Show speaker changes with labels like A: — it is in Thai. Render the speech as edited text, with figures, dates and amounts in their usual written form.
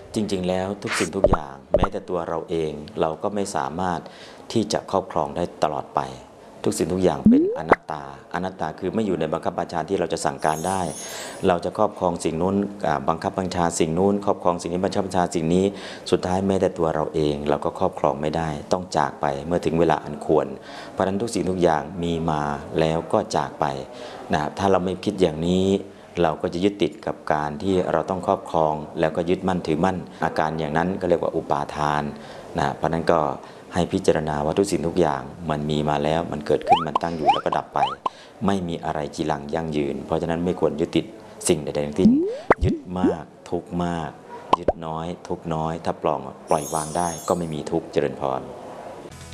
A: จริงๆแล้วทุกสิ่งทุกอย่างแม้แต่ตัวเราเองเราก็ไม่สามารถที่จะครอบครองได้ตลอดไปทุกสิ่งทุกอย่างเป็นอนัตตาอนัตตาคือไม่อยู่ในบังคับบัญชาที่เราจะสั่งการได้เราจะครอบครองสิ่งนู้นบังคับบัญชาสิ่งนู้นครอบครองสิ่งนี้บังคับบัญชาสิ่งนี้สุดท้ายแม้แต่ตัวเราเองเราก็ครอบครองไม่ได้ต้องจากไปเมื่อถึงเวลาอันควรเพราะฉะนั้นทุกสิ่งทุกอย่างมีมาแล้วก็จากไปนะถ้าเราไม่คิดอย่างนี้เราก็จะยึดติดกับการที่เราต้องครอบครองแล้วก็ยึดมั่นถือมั่นอาการอย่างนั้นก็เรียกว่าอุปาทานนะเพราะนั้นก็ให้พิจารณาว่าทุกสิ่งทุกอย่างมันมีมาแล้วมันเกิดขึ้นมันตั้งอยู่แล้วก็ดับไปไม่มีอะไรจีรังยั่งยืนเพราะฉะนั้นไม่ควรยึดติดสิ่งใดๆทั้งสิ้นยึดมากทุกข์มากยึดน้อยทุกข์น้อยถ้าปล่อยวางได้ก็ไม่มีทุกข์เจริญพร